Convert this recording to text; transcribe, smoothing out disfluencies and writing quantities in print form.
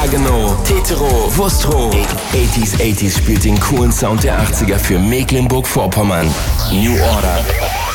Hagenow, Tetero, Wustrow. 80s spielt den coolen Sound der 80er für Mecklenburg-Vorpommern. New Order.